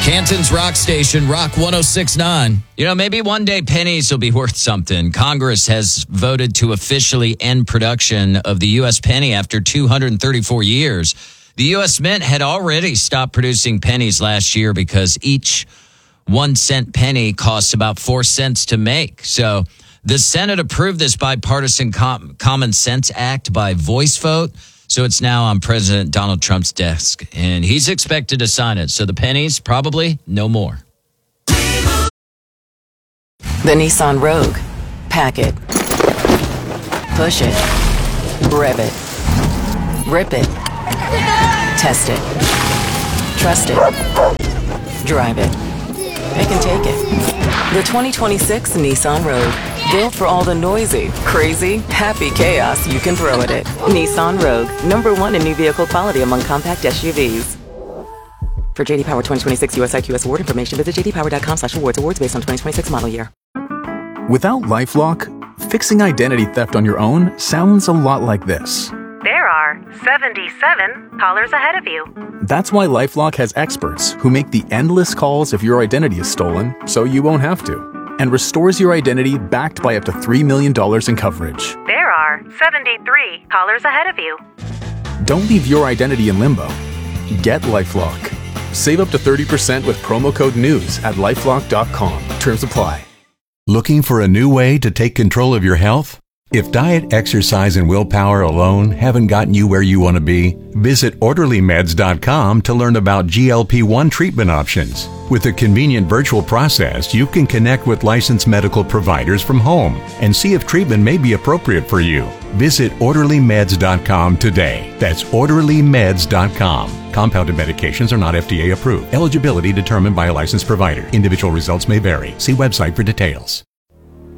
Canton's rock station, Rock 106.9. You know, maybe one day pennies will be worth something. Congress has voted to officially end production of the U.S. penny after 234 years. The U.S. Mint had already stopped producing pennies last year because each 1 cent penny costs about 4 cents to make. So the Senate approved this bipartisan Common Sense Act by voice vote. So it's now on President Donald Trump's desk, and he's expected to sign it. So the pennies, probably no more. The Nissan Rogue. Pack it. Push it. Rev it. Rip it. Test it. Trust it. Drive it. It can take it. The 2026 Nissan Rogue. Built for all the noisy, crazy, happy chaos you can throw at it. Nissan Rogue. #1 in new vehicle quality among compact SUVs. For JD Power 2026 US IQS award information, visit jdpower.com/awards. Awards based on 2026 model year. Without LifeLock, fixing identity theft on your own sounds a lot like this. There are 77 callers ahead of you. That's why LifeLock has experts who make the endless calls if your identity is stolen, so you won't have to, and restores your identity backed by up to $3 million in coverage. There are 73 callers ahead of you. Don't leave your identity in limbo. Get LifeLock. Save up to 30% with promo code NEWS at LifeLock.com. Terms apply. Looking for a new way to take control of your health? If diet, exercise, and willpower alone haven't gotten you where you want to be, visit OrderlyMeds.com to learn about GLP-1 treatment options. With a convenient virtual process, you can connect with licensed medical providers from home and see if treatment may be appropriate for you. Visit OrderlyMeds.com today. That's OrderlyMeds.com. Compounded medications are not FDA approved. Eligibility determined by a licensed provider. Individual results may vary. See website for details.